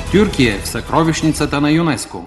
Тюркия в съкровищницата на ЮНЕСКО.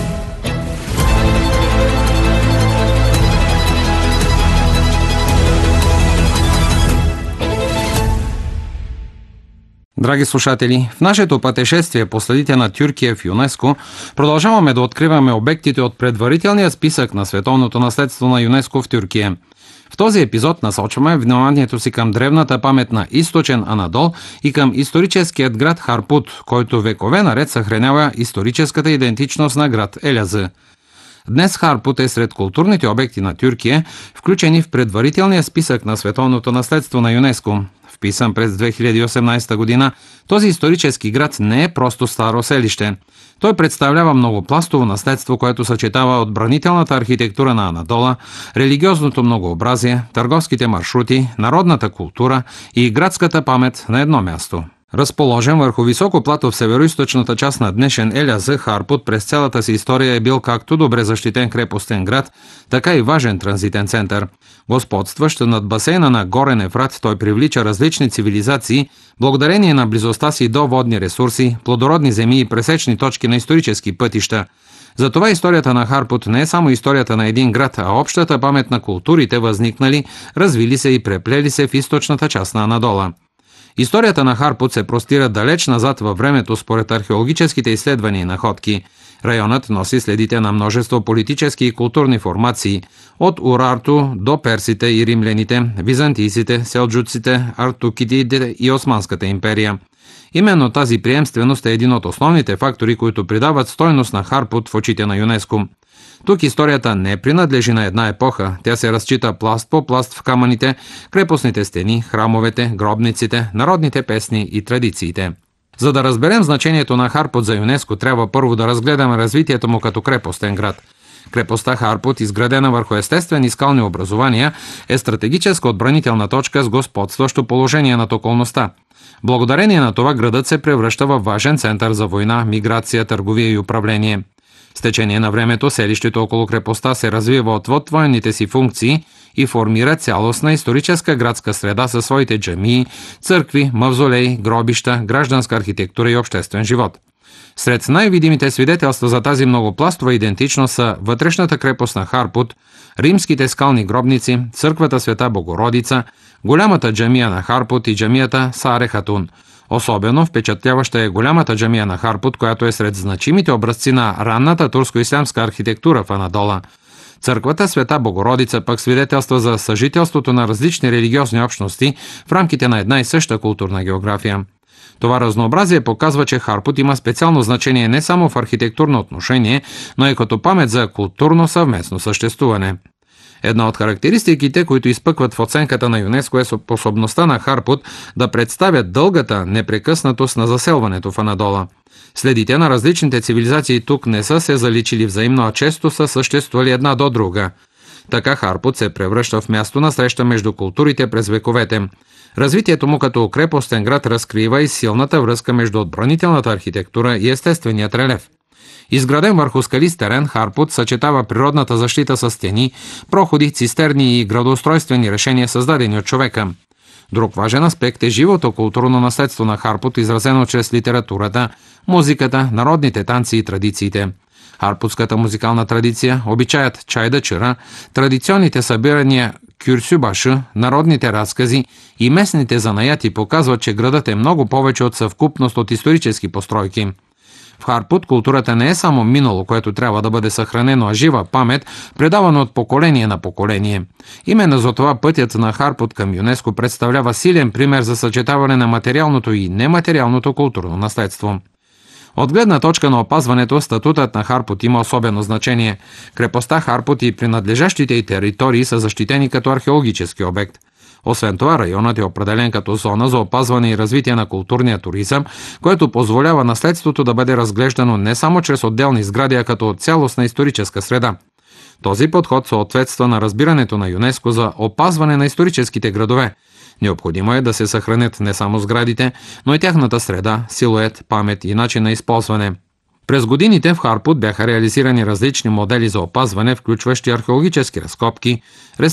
Драги слушатели, в нашето пътешествие по следите на Тюркия в ЮНЕСКО продължаваме да откриваме обектите от предварителния списък на световното наследство на ЮНЕСКО в Тюркия. В този епизод насочваме вниманието си към древната памет на източен Анадол и към историческият град Харпут, който векове наред съхранява историческата идентичност на град Елязы. Днес Харпут е сред културните обекти на Тюркия, включени в предварителния списък на световното наследство на ЮНЕСКО. Вписан през 2018 година, този исторически град не е просто старо селище. Той представлява многопластово наследство, което съчетава отбранителната архитектура на Анадола, религиозното многообразие, търговските маршрути, народната култура и градската памет на едно място. Разположен върху високо плато в североизточната част на днешен Елязы, Харпут през цялата си история е бил както добре защитен крепостен град, така и важен транзитен център. Господстващ над басейна на Горен Ефрат, той привлича различни цивилизации, благодарение на близостта си до водни ресурси, плодородни земи и пресечни точки на исторически пътища. Затова историята на Харпут не е само историята на един град, а общата памет на културите, възникнали, развили се и преплели се в източната част на Анадола. Историята на Харпут се простира далеч назад във времето според археологическите изследвания и находки. Районът носи следите на множество политически и културни формации, от Урарту до персите и римляните, византийците, селджуците, артукидите и Османската империя. Именно тази приемственост е един от основните фактори, които придават стойност на Харпут в очите на ЮНЕСКО. Тук историята не принадлежи на една епоха, тя се разчита пласт по пласт в камъните, крепостните стени, храмовете, гробниците, народните песни и традициите. За да разберем значението на Харпут за ЮНЕСКО, трябва първо да разгледаме развитието му като крепостен град. Крепостта Харпут, изградена върху естествени скални образования, е стратегическа отбранителна точка с господстващо положение над околността. Благодарение на това градът се превръща в важен център за война, миграция, търговия и управление. С течение на времето селището около крепостта се развива отвъд военните си функции и формира цялостна историческа градска среда със своите джамии, църкви, мавзолеи, гробища, гражданска архитектура и обществен живот. Сред най-видимите свидетелства за тази многопластова идентичност са вътрешната крепост на Харпут, римските скални гробници, църквата Света Богородица, голямата джамия на Харпут и джамията Саре Хатун. Особено впечатляваща е голямата джамия на Харпут, която е сред значимите образци на ранната турско-ислямска архитектура в Анадола. Църквата Света Богородица пък свидетелства за съжителството на различни религиозни общности в рамките на една и съща културна география. Това разнообразие показва, че Харпут има специално значение не само в архитектурно отношение, но и като памет за културно съвместно съществуване. Една от характеристиките, които изпъкват в оценката на ЮНЕСКО, е способността на Харпут да представят дългата непрекъснатост на заселването в Анадола. Следите на различните цивилизации тук не са се заличили взаимно, а често са съществували една до друга. Така Харпут се превръща в място на среща между културите през вековете. Развитието му като крепостен град разкрива и силната връзка между отбранителната архитектура и естественият релеф. Изграден върху скалист терен, Харпут съчетава природната защита с стени, проходи, цистерни и градоустройствени решения, създадени от човека. Друг важен аспект е живото културно наследство на Харпут, изразено чрез литературата, музиката, народните танци и традициите. Харпутската музикална традиция, обичаят чайда чыра, традиционните събирания кюрсюбашы, народните разкази и местните занаяти показват, че градът е много повече от съвкупност от исторически постройки. В Харпут културата не е само минало, което трябва да бъде съхранено, а жива памет, предавана от поколение на поколение. Именно за това пътят на Харпут към ЮНЕСКО представлява силен пример за съчетаване на материалното и нематериалното културно наследство. От гледна точка на опазването, статутът на Харпут има особено значение. Крепостта Харпут и принадлежащите й територии са защитени като археологически обект. Освен това, районът е определен като зона за опазване и развитие на културния туризъм, което позволява наследството да бъде разглеждано не само чрез отделни сгради, а като цялостна историческа среда. Този подход съответства на разбирането на ЮНЕСКО за опазване на историческите градове. Необходимо е да се съхранят не само сградите, но и тяхната среда, силует, памет и начин на използване. През годините в Харпут бяха реализирани различни модели за опазване, включващи археологически разкопки,